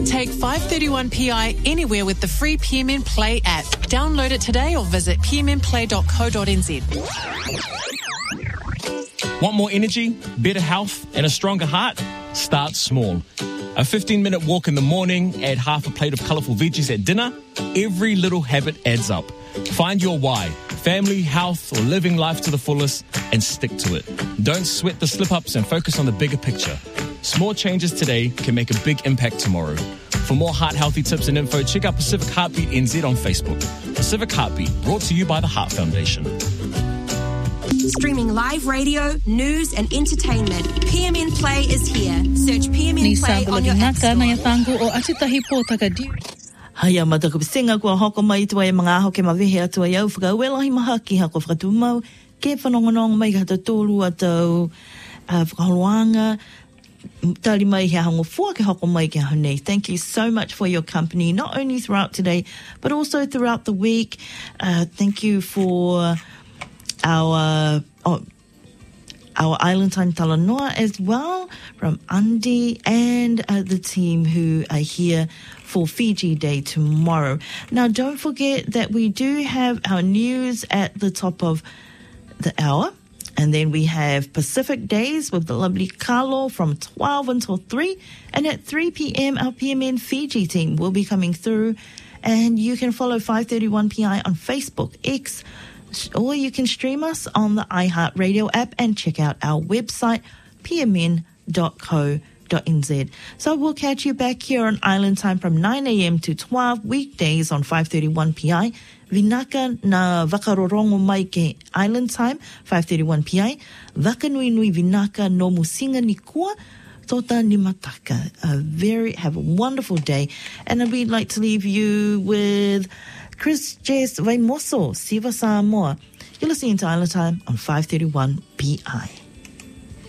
Take 531PI anywhere with the free PMN Play app. Download it today or visit pmnplay.co.nz. Want more energy, better health, and a stronger heart? Start small. A 15-minute walk in the morning, add half a plate of colourful veggies at dinner. Every little habit adds up. Find your why, family, health, or living life to the fullest, and stick to it. Don't sweat the slip-ups and focus on the bigger picture. Small changes today can make a big impact tomorrow. For more heart-healthy tips and info, check out Pacific Heartbeat NZ on Facebook. Pacific Heartbeat, brought to you by the Heart Foundation. Streaming live radio, news and entertainment. PMN Play is here. Search PMN Play on your app store. Haia matakupisinga kua hoko mai tua e mga aho ke mawehe atua iau whakauelahi maha ki hako whakatumau ke whanongonong mai ka tolu atau whakaholoanga tali mai he hango fua ke hoko mai ke honei. Thank you so much for your company, not only throughout today but also throughout the week. Thank you for our Island Time Talanoa as well from Andy and the team who are here for Fiji Day tomorrow. Now, don't forget that we do have our news at the top of the hour. And then we have Pacific Days with the lovely Carlo from 12 until 3. And at 3 p.m., our PMN Fiji team will be coming through. And you can follow 531PI on Facebook, X, or you can stream us on the iHeartRadio app and check out our website, pmn.co.nz. So we'll catch you back here on Island Time from 9 a.m. to 12 weekdays on 531PI. Vinaka na wakarorongo mai ke Island Time, 531PI. Wakanui nui vinaka no musinga ni kua. Tota ni mataka. Have a wonderful day. And we'd like to leave you with Chris Jess Vaimoso, Siva Samoa. You're listening to Island Time on 531 PI.